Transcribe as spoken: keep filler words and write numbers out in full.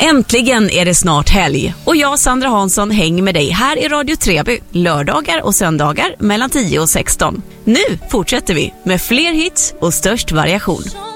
Äntligen är det snart helg och jag, Sandra Hansson, hänger med dig här i Radio Treby lördagar och söndagar mellan tio och sexton. Nu fortsätter vi med fler hits och störst variation.